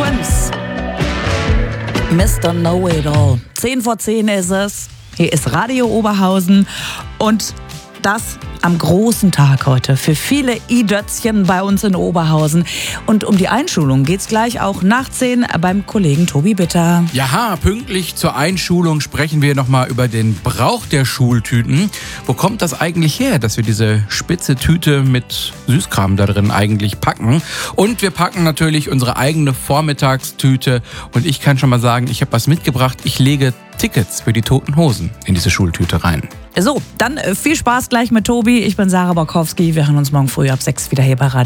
Twins. Mr. Know-It-All. 10 vor 10 ist es. Hier ist Radio Oberhausen und das am großen Tag heute für viele I-Dötzchen bei uns in Oberhausen. Und um die Einschulung geht's gleich auch nach 10 beim Kollegen Tobi Bitter. Ja, pünktlich zur Einschulung sprechen wir nochmal über den Brauch der Schultüten. Wo kommt das eigentlich her, dass wir diese spitze Tüte mit Süßkram da drin eigentlich packen? Und wir packen natürlich unsere eigene Vormittagstüte. Und ich kann schon mal sagen, ich habe was mitgebracht. Ich lege Tickets für die Toten Hosen in diese Schultüte rein. So, dann viel Spaß gleich mit Tobi. Ich bin Sarah Borkowski. Wir hören uns morgen früh ab 6 wieder hier bei Radio